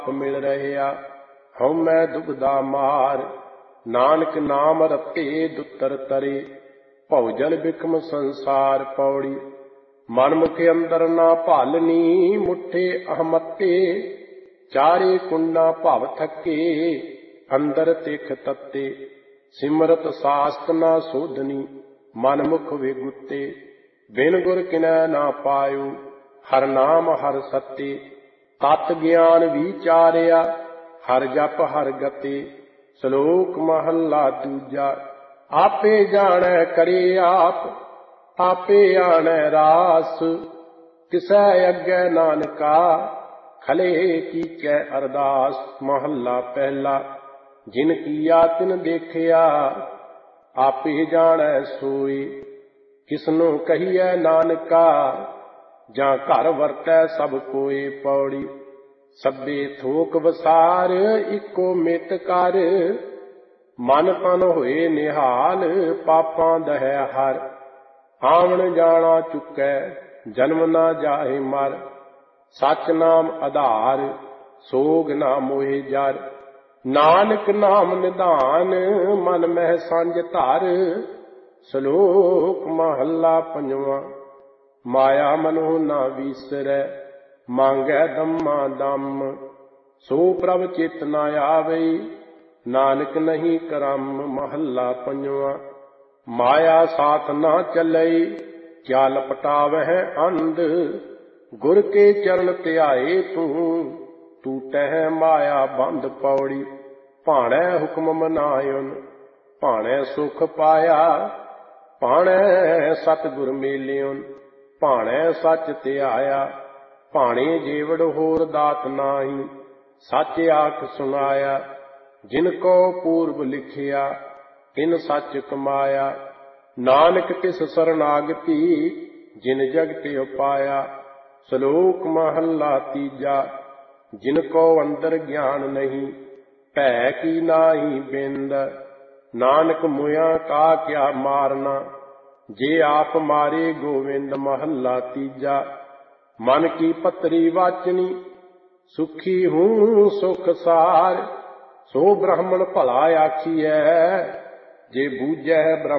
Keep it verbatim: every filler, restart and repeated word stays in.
मिल रहिया हूँ मैं दुबदा मार। नानक नाम रते दुतर तरे भवजल बिकम संसार पौड़ी। मन मुख अंदर ना भालनी मुठे अहमते चारे कुंडा भव थके अंदर तिख तत्ते। सिमरत सास्त ना सोधनी मन मुख विगुते बिन गुर किनै ना पायो हर नाम हर सत्ते। तत् ज्ञान विचारिया हर जप हर गते। श्लोक महला दूजा आपे जानै करे आप आपे आनै रास। किसै अग्गै नानका खले कीचै अरदास। महला पहला जिन किया तिन देखिया आपे जानै सोई। किसनु कहिए नानका जां घर वरतै सब कोई पौड़ी। सभे थोक वसार इको मित कर मन तन होए निहाल पापां दहै हर। आवन जाना चुकै जन्म ना जाहे मर। सच नाम आधार सोग ना मोहे जर। नानक नाम निधान मन मह सांझ धर। श्लोक महला पंजवा माया मनो ना विसरै मांगै दम्मा दम। सो प्रभ चित ना आवे नानक नहीं करम। महला पंजवा माया साथ ना चलई क्या लपटावह अंध। गुर के चरण त्याए तू टूटह माया बंद पौड़ी। भाणै हुक्म मनायुन भाणै सुख पाया भाणै सतगुर मिलियुन भाणै सच ਧਿਆਇਆ। भाणे जेवड़ होर दात नाही सच आख सुनाया। जिन को पूर्व लिखिया तिन सच कमाया। नानक तिस शरणागति जिन जगत उपाया। श्लोक महला तीजा जिन को अंदर ज्ञान नहीं भै की नाही बिंद। नानक मुया का क्या मारना जे आप मारे गोविंद। महला तीजा मन की पतरी वाचनी सुखी हूँ सुख सार। सो ब्राह्मण भला आखिए जे बूझै ब्रह्म